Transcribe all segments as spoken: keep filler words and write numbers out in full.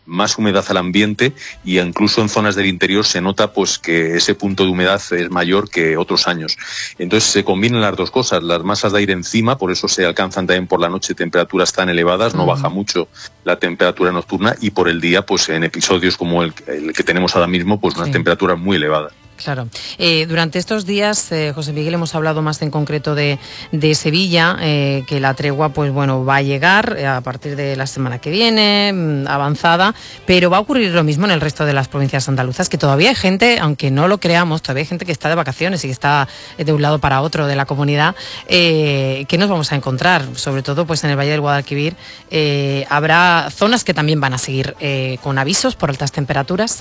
más humedad al ambiente, y incluso en zonas del interior se nota pues que ese punto de humedad es mayor que otros años. Entonces se combinan las dos cosas, las masas de aire encima, por eso se alcanzan también por la noche temperaturas tan elevadas, no uh-huh. baja mucho la temperatura nocturna, y por el día, pues en episodios como el, el que tenemos ahora mismo, pues sí. unas temperaturas muy elevadas. Claro. Eh, durante estos días, eh, José Miguel, hemos hablado más en concreto de, de Sevilla, eh, que la tregua, pues bueno, va a llegar a partir de la semana que viene, avanzada, pero va a ocurrir lo mismo en el resto de las provincias andaluzas, que todavía hay gente, aunque no lo creamos, todavía hay gente que está de vacaciones y que está de un lado para otro de la comunidad. Eh, ¿Qué nos vamos a encontrar? Sobre todo, pues en el Valle del Guadalquivir, eh, habrá zonas que también van a seguir eh, con avisos por altas temperaturas.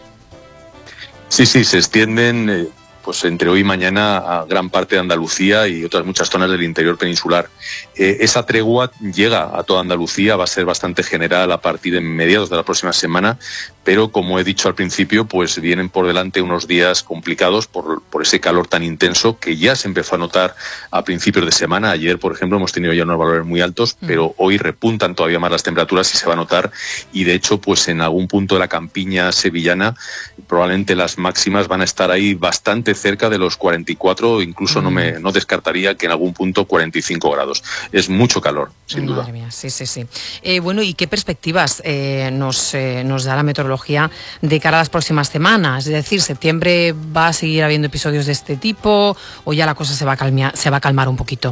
Sí, sí, se extienden eh, pues entre hoy y mañana a gran parte de Andalucía y otras muchas zonas del interior peninsular. Eh, esa tregua llega a toda Andalucía, va a ser bastante general a partir de mediados de la próxima semana, pero como he dicho al principio, pues vienen por delante unos días complicados por, por ese calor tan intenso que ya se empezó a notar a principios de semana. Ayer, por ejemplo, hemos tenido ya unos valores muy altos, mm. pero hoy repuntan todavía más las temperaturas y se va a notar, y de hecho, pues en algún punto de la campiña sevillana probablemente las máximas van a estar ahí bastante cerca de los cuarenta y cuatro, incluso mm. no me no descartaría que en algún punto cuarenta y cinco grados. Es mucho calor, sin Madre duda. Mía, sí, sí, sí. Eh, bueno, ¿y qué perspectivas eh, nos, eh, nos da la meteorología de cara a las próximas semanas? Es decir, ¿septiembre va a seguir habiendo episodios de este tipo o ya la cosa se va a calmar, se va a calmar un poquito?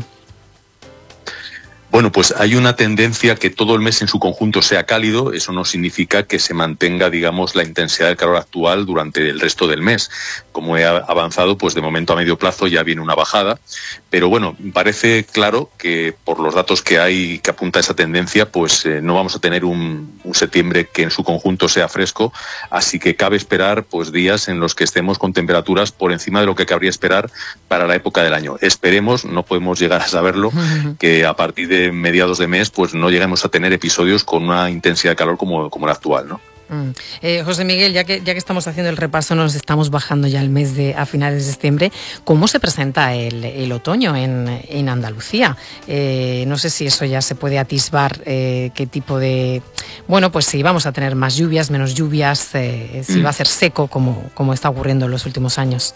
Bueno, pues hay una tendencia que todo el mes en su conjunto sea cálido. Eso no significa que se mantenga, digamos, la intensidad del calor actual durante el resto del mes. Como he avanzado, pues de momento a medio plazo ya viene una bajada. Pero bueno, parece claro que por los datos que hay que apunta a esa tendencia, pues eh, no vamos a tener un, un septiembre que en su conjunto sea fresco. Así que cabe esperar pues días en los que estemos con temperaturas por encima de lo que cabría esperar para la época del año. Esperemos, no podemos llegar a saberlo, uh-huh. que a partir de mediados de mes pues no lleguemos a tener episodios con una intensidad de calor como, como la actual, ¿no? Mm. Eh, José Miguel, ya que ya que estamos haciendo el repaso, nos estamos bajando ya el mes de a finales de septiembre. ¿Cómo se presenta el, el otoño en, en Andalucía? Eh, no sé si eso ya se puede atisbar, eh, qué tipo de... Bueno, pues si vamos a tener más lluvias, menos lluvias, eh, si mm. va a ser seco como, como está ocurriendo en los últimos años.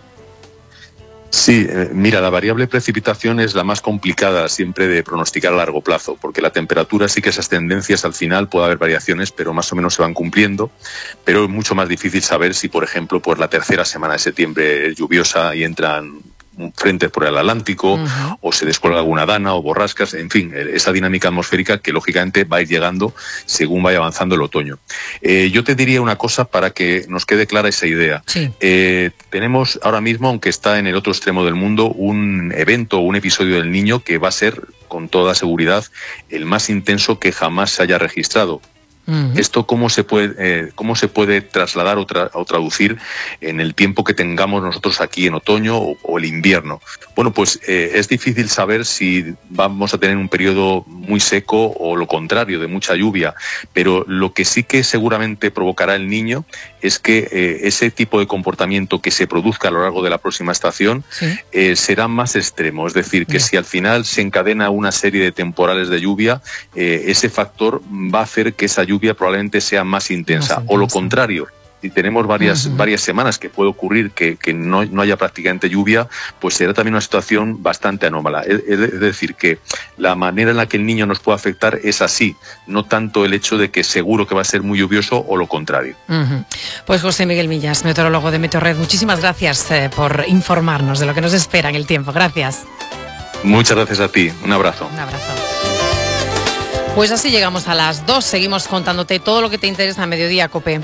Sí, eh, mira, la variable precipitación es la más complicada siempre de pronosticar a largo plazo, porque la temperatura sí que esas tendencias al final puede haber variaciones, pero más o menos se van cumpliendo, pero es mucho más difícil saber si, por ejemplo, pues la tercera semana de septiembre es lluviosa y entran frentes por el Atlántico, uh-huh. o se descuelga alguna dana o borrascas, en fin, esa dinámica atmosférica que lógicamente va a ir llegando según vaya avanzando el otoño. Eh, yo te diría una cosa para que nos quede clara esa idea. Sí. Eh, tenemos ahora mismo, aunque está en el otro extremo del mundo, un evento, un episodio del Niño que va a ser, con toda seguridad, el más intenso que jamás se haya registrado. Uh-huh. Esto cómo se puede eh, cómo se puede trasladar o, tra- o traducir en el tiempo que tengamos nosotros aquí en otoño o, o el invierno. Bueno, pues eh, es difícil saber si vamos a tener un periodo muy seco o lo contrario, de mucha lluvia, pero lo que sí que seguramente provocará el Niño es que eh, ese tipo de comportamiento que se produzca a lo largo de la próxima estación, ¿sí? eh, será más extremo. Es decir, que yeah. si al final se encadena una serie de temporales de lluvia, eh, ese factor va a hacer que esa lluvia probablemente sea más intensa, más intensa. O lo contrario, si tenemos varias, uh-huh. varias semanas que puede ocurrir que, que no, no haya prácticamente lluvia, pues será también una situación bastante anómala. Es, es decir, que la manera en la que el Niño nos puede afectar es así, no tanto el hecho de que seguro que va a ser muy lluvioso o lo contrario. Uh-huh. Pues José Miguel Millas, meteorólogo de Meteorred, muchísimas gracias eh, por informarnos de lo que nos espera en el tiempo. Gracias. Muchas gracias a ti. Un abrazo. Un abrazo. Pues así llegamos a las dos. Seguimos contándote todo lo que te interesa a Mediodía COPE.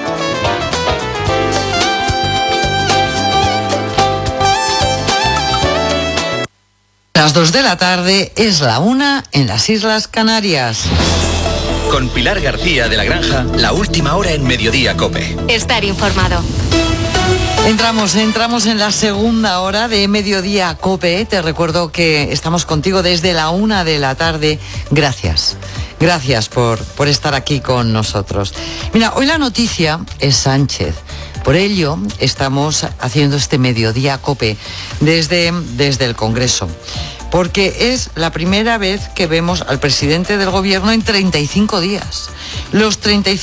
Las dos de la tarde es la una en las Islas Canarias. Con Pilar García de la Granja, la última hora en Mediodía COPE. Estar informado. Entramos, entramos en la segunda hora de Mediodía COPE. Te recuerdo que estamos contigo desde la una de la tarde. Gracias. Gracias por, por estar aquí con nosotros. Mira, hoy la noticia es Sánchez. Por ello, estamos haciendo este Mediodía COPE desde, desde el Congreso. Porque es la primera vez que vemos al presidente del Gobierno en treinta y cinco días. Los treinta y